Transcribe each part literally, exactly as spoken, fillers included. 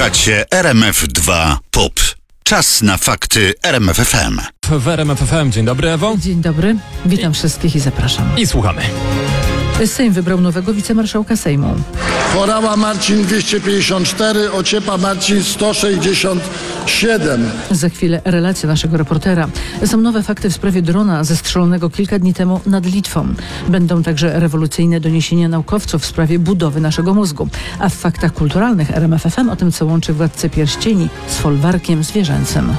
Słuchacie R M F dwa Pop. Czas na fakty R M F F M. W R M F F M. Dzień dobry, Ewo. Dzień dobry. Witam I... wszystkich i zapraszam. I słuchamy. Sejm wybrał nowego wicemarszałka Sejmu. Horała Marcin dwieście pięćdziesiąt cztery, Ociepa Marcin sto sześćdziesiąt siedem. Za chwilę relacja naszego reportera. Są nowe fakty w sprawie drona zestrzelonego kilka dni temu nad Litwą. Będą także rewolucyjne doniesienia naukowców w sprawie budowy naszego mózgu. A w faktach kulturalnych R M F F M o tym, co łączy Władcę Pierścieni z folwarkiem zwierzęcym.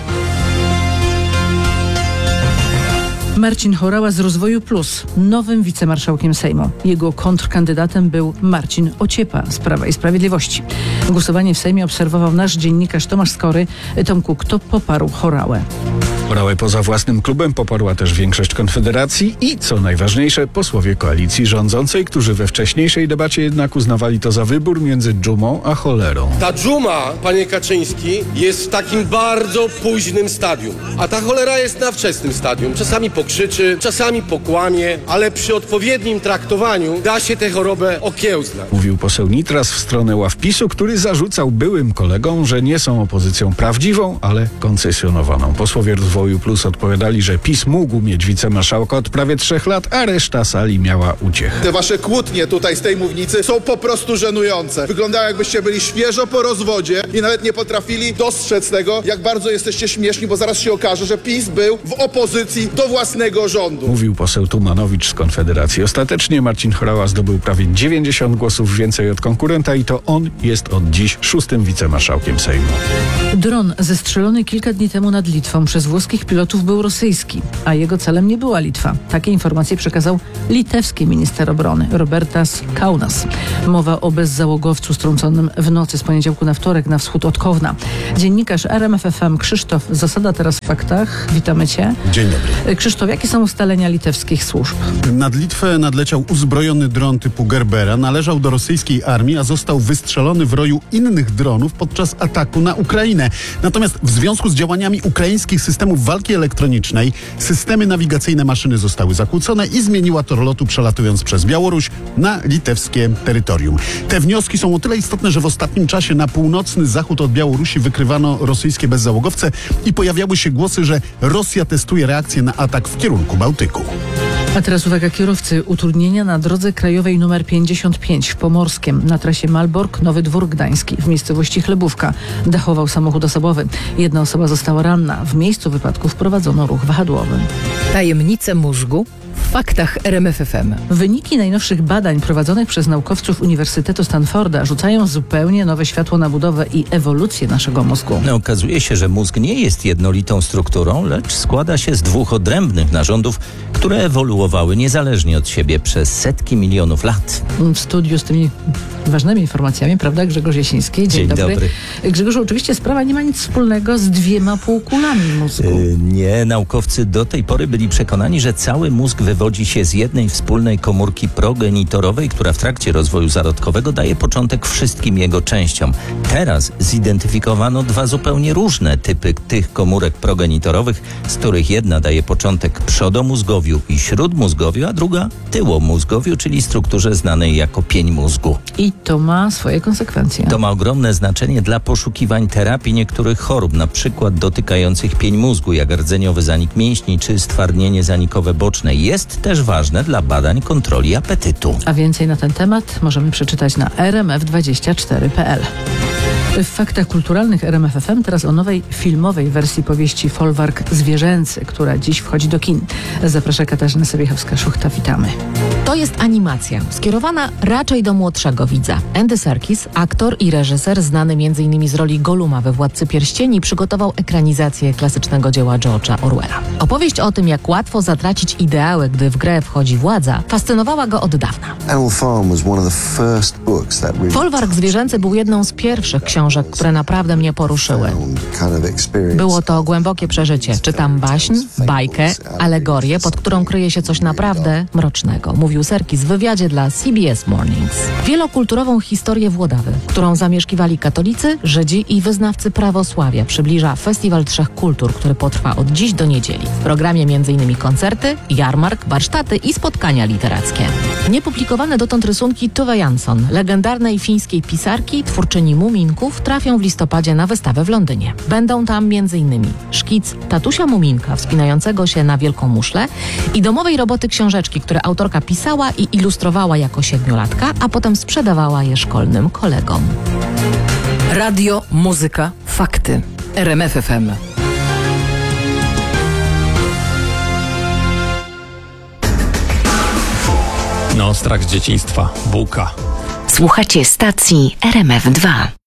Marcin Horała z Rozwoju Plus, nowym wicemarszałkiem Sejmu. Jego kontrkandydatem był Marcin Ociepa z Prawa i Sprawiedliwości. Głosowanie w Sejmie obserwował nasz dziennikarz Tomasz Skory. Tomku, kto poparł Horałę? Horałę poza własnym klubem poparła też większość Konfederacji i, co najważniejsze, posłowie koalicji rządzącej, którzy we wcześniejszej debacie jednak uznawali to za wybór między dżumą a cholerą. Ta dżuma, panie Kaczyński, jest w takim bardzo późnym stadium, a ta cholera jest na wczesnym stadium. Czasami pokrzyczy, czasami pokłamie, ale przy odpowiednim traktowaniu da się tę chorobę okiełznać. Mówił poseł Nitras w stronę ław PiSu, który zarzucał byłym kolegom, że nie są opozycją prawdziwą, ale koncesjonowaną. Posłowie Rozwoju Plus odpowiadali, że PiS mógł mieć wicemarszałka od prawie trzech lat, a reszta sali miała uciech. Te wasze kłótnie tutaj z tej mównicy są po prostu żenujące. Wyglądają, jakbyście byli świeżo po rozwodzie i nawet nie potrafili dostrzec tego, jak bardzo jesteście śmieszni, bo zaraz się okaże, że PiS był w opozycji do własnego rządu. Mówił poseł Tumanowicz z Konfederacji. Ostatecznie Marcin Horała zdobył prawie dziewięćdziesiąt głosów więcej od konkurenta i to on jest od dziś szóstym wicemarszałkiem Sejmu. Dron zestrzelony kilka dni temu nad Litwą przez włoskich pilotów był rosyjski, a jego celem nie była Litwa. Takie informacje przekazał litewski minister obrony Robertas Kaunas. Mowa o bezzałogowcu strąconym w nocy z poniedziałku na wtorek na wschód od Kowna. Dziennikarz R M F F M Krzysztof Zasada teraz w faktach. Witamy Cię. Dzień dobry. Krzysztof, jakie są ustalenia litewskich służb? Nad Litwę nadleciał uzbrojony dron typu Gerbera. Należał do rosyjskiej armii, a został wystrzelony w roju innych dronów podczas ataku na Ukrainę. Natomiast w związku z działaniami ukraińskich systemów walki elektronicznej systemy nawigacyjne maszyny zostały zakłócone i zmieniła tor lotu, przelatując przez Białoruś na litewskie terytorium. Te wnioski są o tyle istotne, że w ostatnim czasie na północny zachód od Białorusi wykrywano rosyjskie bezzałogowce i pojawiały się głosy, że Rosja testuje reakcję na atak w kierunku Bałtyku. A teraz uwaga kierowcy. Utrudnienia na drodze krajowej nr pięćdziesiąt pięć w Pomorskiem na trasie Malbork-Nowy Dwór Gdański w miejscowości Chlebówka. Dachował samochód osobowy. Jedna osoba została ranna. W miejscu wypadku wprowadzono ruch wahadłowy. Tajemnice mózgu w faktach R M F F M. Wyniki najnowszych badań prowadzonych przez naukowców Uniwersytetu Stanforda rzucają zupełnie nowe światło na budowę i ewolucję naszego mózgu. No, okazuje się, że mózg nie jest jednolitą strukturą, lecz składa się z dwóch odrębnych narządów, które ewoluowały niezależnie od siebie przez setki milionów lat. W studiu z tymi ważnymi informacjami, prawda, Grzegorz Jasiński? Dzień, Dzień dobry. dobry. Grzegorzu, oczywiście sprawa nie ma nic wspólnego z dwiema półkulami mózgu. Yy, nie, naukowcy do tej pory byli przekonani, że cały mózg wywodzi się z jednej wspólnej komórki progenitorowej, która w trakcie rozwoju zarodkowego daje początek wszystkim jego częściom. Teraz zidentyfikowano dwa zupełnie różne typy tych komórek progenitorowych, z których jedna daje początek przodomózgowiu i śródmózgowiu, a druga tyłomózgowiu, czyli strukturze znanej jako pień mózgu. I to ma swoje konsekwencje. To ma ogromne znaczenie dla poszukiwań terapii niektórych chorób, na przykład dotykających pień mózgu, jak rdzeniowy zanik mięśni czy stwardnienie zanikowe boczne. Jest też ważne dla badań kontroli apetytu. A więcej na ten temat możemy przeczytać na r m f dwadzieścia cztery kropka p l. W faktach kulturalnych R M F F M teraz o nowej filmowej wersji powieści Folwark zwierzęcy, która dziś wchodzi do kin. Zaprasza Katarzyna Sobiechowska-Szuchta. Witamy. To jest animacja, skierowana raczej do młodszego widza. Andy Serkis, aktor i reżyser, znany między innymi z roli Goluma we Władcy Pierścieni, przygotował ekranizację klasycznego dzieła George'a Orwella. Opowieść o tym, jak łatwo zatracić ideały, gdy w grę wchodzi władza, fascynowała go od dawna. Folwark zwierzęcy był jedną z pierwszych książek, które naprawdę mnie poruszyły. Było to głębokie przeżycie. Czytam baśń, bajkę, alegorię, pod którą kryje się coś naprawdę mrocznego. Mówił Juliu Serkis w wywiadzie dla C B S Mornings. Wielokulturową historię Włodawy, którą zamieszkiwali katolicy, Żydzi i wyznawcy prawosławia, przybliża Festiwal Trzech Kultur, który potrwa od dziś do niedzieli. W programie m.in. koncerty, jarmark, warsztaty i spotkania literackie. Niepublikowane dotąd rysunki Tove Jansson, legendarnej fińskiej pisarki, twórczyni muminków, trafią w listopadzie na wystawę w Londynie. Będą tam m.in. szkic tatusia muminka wspinającego się na wielką muszlę i domowej roboty książeczki, które autorka pisała i ilustrowała jako siedmiolatka, a potem sprzedawała je szkolnym kolegom. Radio, muzyka, fakty. R M F F M. No, strach z dzieciństwa. Bułka. Słuchacie stacji R M F dwa.